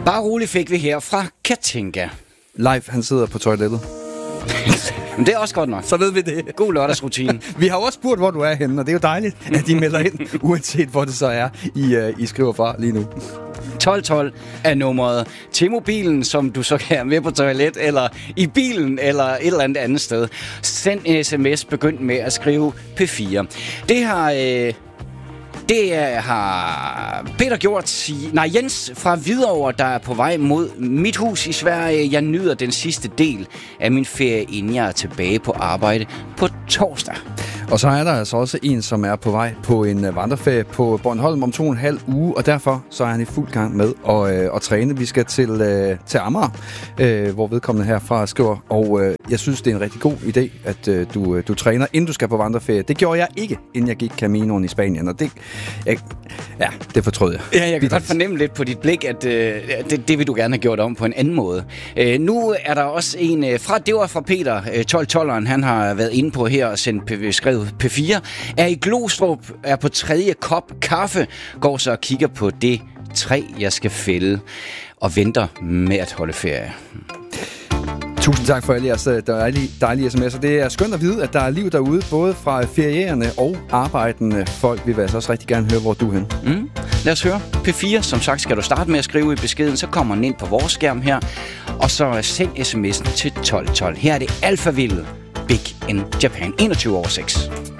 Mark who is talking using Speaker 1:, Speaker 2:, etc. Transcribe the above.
Speaker 1: Bare roligt fik vi her fra Katinka.
Speaker 2: Live, han sidder på toilettet.
Speaker 1: Men det er også godt nok.
Speaker 2: Så ved vi det.
Speaker 1: God lørdagsrutine.
Speaker 2: Vi har også spurgt, hvor du er henne, og det er jo dejligt, at de melder ind, uanset hvor det så er, I skriver fra lige nu.
Speaker 1: 1212 er nummeret til mobilen, som du så kan have med på toilet, eller i bilen, eller et eller andet sted. Send en sms, begynd med at skrive P4. Det har Peter gjort. Jens fra Hvidovre, der er på vej mod mit hus i Sverige. Jeg nyder den sidste del af min ferie, inden jeg er tilbage på arbejde på torsdag.
Speaker 2: Og så er der altså også en, som er på vej på en vandreferie på Bornholm om 2,5 uger, og derfor så er han i fuld gang med at træne. Vi skal til Amager, hvor vedkommende herfra skriver, og jeg synes, det er en rigtig god idé, at du træner, inden du skal på vandreferie. Det gjorde jeg ikke, inden jeg gik Caminoen i Spanien, og det fortrød jeg.
Speaker 1: Ja, jeg kan godt fornemme lidt på dit blik, at det vil du gerne have gjort om på en anden måde. Nu er der også en det var fra Peter, 1212'eren, han har været inde på her og skrevet P4, er i Glostrup, er på 3. kop kaffe, går så og kigger på det træ, jeg skal fælde, og venter med at holde ferie.
Speaker 2: Tusind tak for alle jeres dejlige sms'er. Det er skønt at vide, at der er liv derude, både fra ferierende og arbejdende folk. Vi vil altså også rigtig gerne høre, hvor du er henne.
Speaker 1: Lad os høre. P4, som sagt, skal du starte med at skrive i beskeden, så kommer den ind på vores skærm her, og så send sms'en til 1212. Her er det Alphaville, Big in Japan, 21:06.